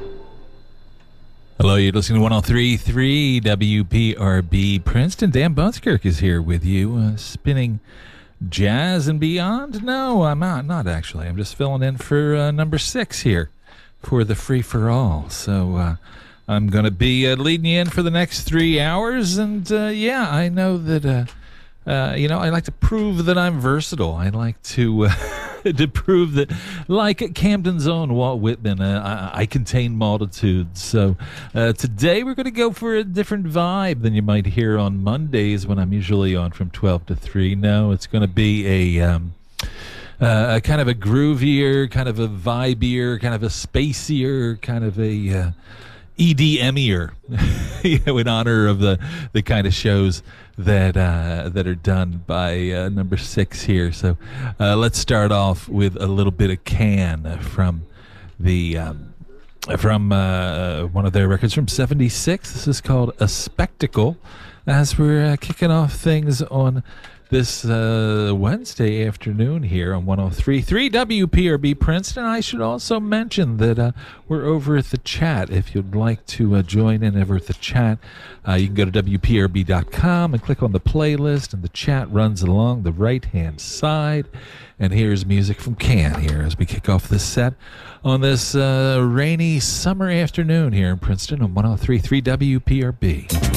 Hello, you're listening to 103.3 WPRB Princeton. Dan Bunskirk is here with you, spinning jazz and beyond. No, I'm not actually. I'm just filling in for number 6 here for the free-for-all. So I'm going to be leading you in for the next 3 hours. And, yeah, I know that, I like to prove that I'm versatile. I like to... to prove that, like Camden's own Walt Whitman, I contain multitudes. So today we're going to go for a different vibe than you might hear on Mondays when I'm usually on from 12 to 3. No, it's going to be a kind of a groovier, kind of a vibier, kind of a spacier, kind of a EDM-ier, in honor of the kind of shows that are done by number 6 here. So let's start off with a little bit of Can from the one of their records from '76. This is called A Spectacle, as we're kicking off things on this Wednesday afternoon here on 103.3 WPRB Princeton. I should also mention that we're over at the chat. If you'd like to join in over at the chat, you can go to WPRB.com and click on the playlist, and the chat runs along the right-hand side. And here's music from Can here as we kick off this set on this rainy summer afternoon here in Princeton on 103.3 WPRB.